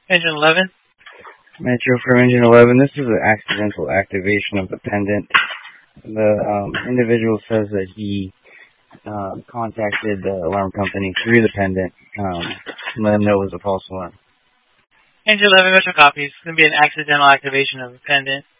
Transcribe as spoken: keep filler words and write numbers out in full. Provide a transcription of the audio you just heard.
Engine eleven. Metro for Engine eleven. This is an accidental activation of the pendant. The um, individual says that he uh, contacted the alarm company through the pendant um, and let them know it was a false alarm. Engine eleven, Metro copies. It's going to be an accidental activation of the pendant.